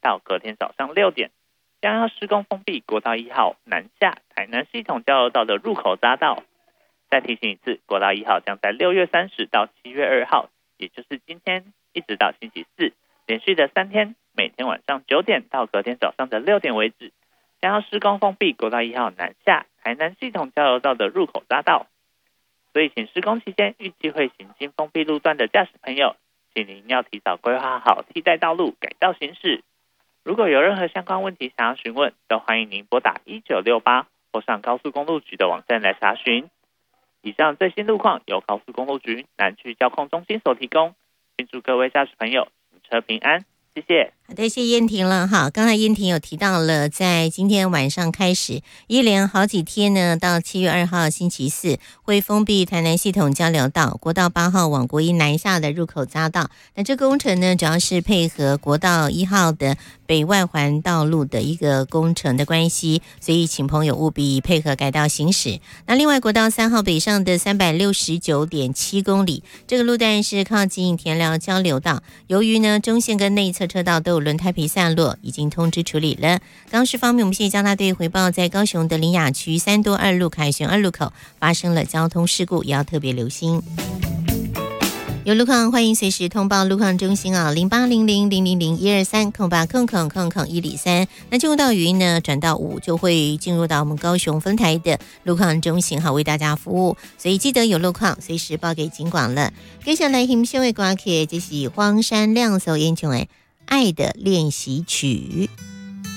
到隔天早上6点，将要施工封闭国道1号南下台南系统交流道的入口匝道。再提醒一次，国道1号将在6月30到7月2号，也就是今天一直到星期四，连续的3天，每天晚上9点到隔天早上的6点为止，将要施工封闭国道1号南下台南系统交流道的入口匝道。所以请施工期间预计会行经封闭路段的驾驶朋友，请您要提早规划好替代道路改道行驶。如果有任何相关问题想要询问，都欢迎您拨打1968或上高速公路局的网站来查询。以上最新路况由高速公路局南区交控中心所提供，并祝各位驾驶朋友行车平安，谢谢。 好的，谢谢燕婷了哈。刚才燕婷有提到了，在今天晚上开始，一连好几天呢，到7月2号星期四会封闭台南系统交流道、国道8号往国一南下的入口匝道。那这工程呢，主要是配合国道1号的北外环道路的一个工程的关系，所以请朋友务必配合改道行驶。那另外，国道3号北上的369.7公里，这个路段是靠近田寮交流道，由于呢中线跟内侧车道都有轮胎皮散落，已经通知处理了。高市方面，我们现在交大队回报，在高雄的苓雅区三多二路凯旋2路口发生了交通事故，也要特别留心。有路况欢迎随时通报路况中心啊，0800000123空8空103。那进入到语音呢，转到5就会进入到我们高雄分台的路况中心哈，为大家服务。所以记得有路况随时报给警广了。接下来欣赏的歌曲就是荒山亮所演唱的《爱的练习曲》。